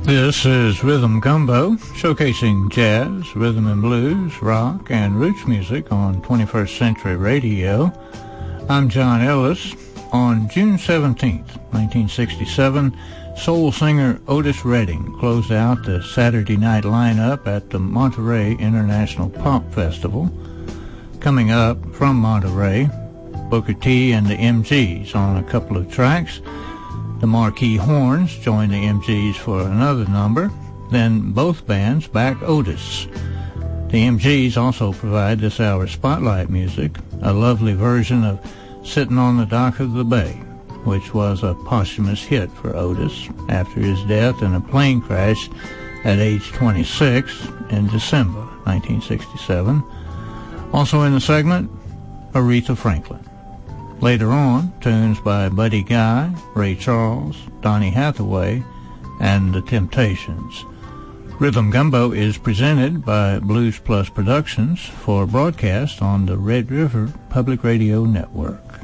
This is Rhythm Gumbo, showcasing jazz, rhythm and blues, rock, and roots music on 21st Century Radio. I'm John Ellis. On June 17th, 1967, soul singer Otis Redding closed out the Saturday night lineup at the Monterey International Pop Festival. Coming up from Monterey, Booker T and the MGs on a couple of tracks. The Marquee Horns joined the MGs for another number. Then both bands back Otis. The MGs also provide this hour's spotlight music, a lovely version of Sitting on the Dock of the Bay, which was a posthumous hit for Otis after his death in a plane crash at age 26 in December 1967. Also in the segment, Aretha Franklin. Later on, tunes by Buddy Guy, Ray Charles, Donny Hathaway, and The Temptations. Rhythm Gumbo is presented by Blues Plus Productions for broadcast on the Red River Public Radio Network.